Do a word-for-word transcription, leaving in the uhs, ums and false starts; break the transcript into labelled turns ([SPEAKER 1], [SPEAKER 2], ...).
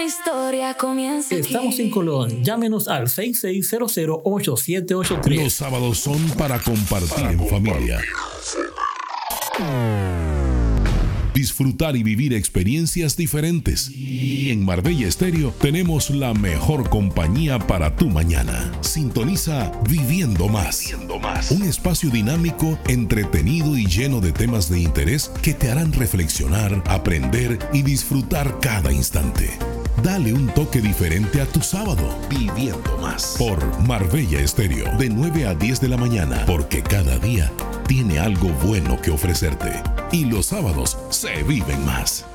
[SPEAKER 1] buena historia comienza aquí.
[SPEAKER 2] Estamos en Colón. Llámenos al seis seis cero cero, ocho siete ocho tres.
[SPEAKER 3] Los sábados son para compartir para en compartir. familia. Disfrutar y vivir experiencias diferentes. Y en Marbella Estéreo tenemos la mejor compañía para tu mañana. Sintoniza Viviendo Más. Viviendo Más. Un espacio dinámico, entretenido y lleno de temas de interés que te harán reflexionar, aprender y disfrutar cada instante. Dale un toque diferente a tu sábado. Viviendo Más. Por Marbella Estéreo. De nueve a diez de la mañana. Porque cada día tiene algo bueno que ofrecerte. Y los sábados se viven más.